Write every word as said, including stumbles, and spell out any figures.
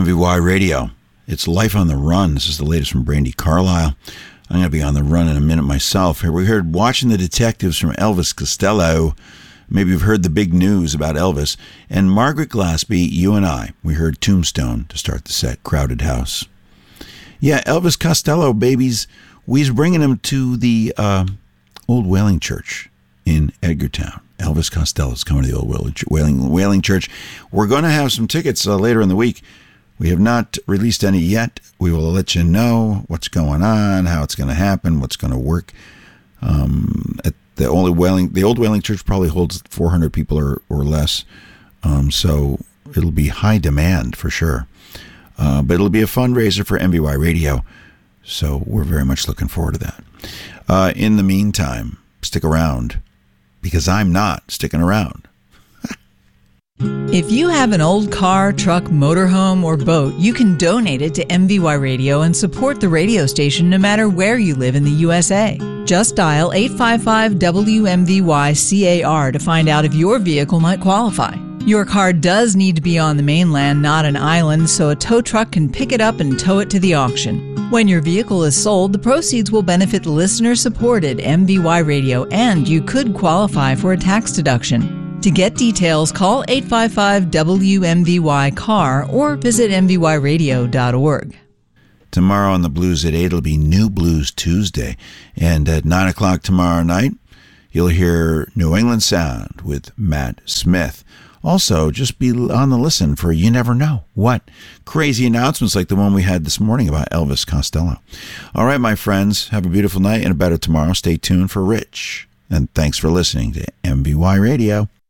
M V Y Radio. It's Life on the Run. This is the latest from Brandi Carlile. I'm going to be on the run in a minute myself. Here we heard Watching the Detectives from Elvis Costello. Maybe you've heard the big news about Elvis. And Margaret Glaspie, You and I. We heard Tombstone to start the set, Crowded House. Yeah, Elvis Costello, babies. We's bringing him to the uh, Old Whaling Church in Edgartown. Elvis Costello's coming to the Old Whaling, Whaling Church. We're going to have some tickets uh, later in the week. We have not released any yet. We will let you know what's going on, how it's going to happen, what's going to work. Um, at the only Whaling, the Old Whaling Church probably holds four hundred people or, or less. Um, so it'll be high demand for sure. Uh, but it'll be a fundraiser for M V Y Radio. So we're very much looking forward to that. Uh, in the meantime, stick around, because I'm not sticking around. If you have an old car, truck, motorhome, or boat, you can donate it to M V Y Radio and support the radio station no matter where you live in the U S A. Just dial eight five five W M V Y C A R to find out if your vehicle might qualify. Your car does need to be on the mainland, not an island, so a tow truck can pick it up and tow it to the auction. When your vehicle is sold, the proceeds will benefit listener-supported M V Y Radio, and you could qualify for a tax deduction. To get details, call eight five five W M V Y C A R or visit M V Y radio dot org. Tomorrow on the Blues at eight, it'll be New Blues Tuesday. And at nine o'clock tomorrow night, you'll hear New England Sound with Matt Smith. Also, just be on the listen for you never know what crazy announcements like the one we had this morning about Elvis Costello. All right, my friends, have a beautiful night and a better tomorrow. Stay tuned for Rich. And thanks for listening to M V Y Radio.